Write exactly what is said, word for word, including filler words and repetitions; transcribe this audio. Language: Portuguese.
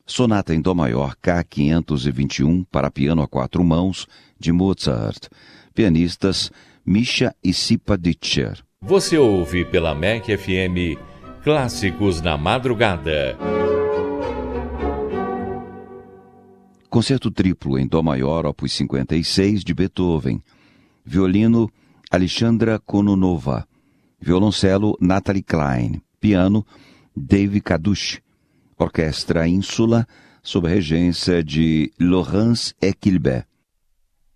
Sonata em Dó maior K quinhentos e vinte e um para piano a quatro mãos, de Mozart. Pianistas Misha e Sipa Ditcher. Você ouve pela M E C F M Clássicos na Madrugada. Concerto triplo em Dó maior, opus cinquenta e seis, de Beethoven. Violino, Alexandra Kononova. Violoncelo, Natalie Klein. Piano, Dave Kadush. Orquestra Ínsula, sob a regência de Laurence Equilbet.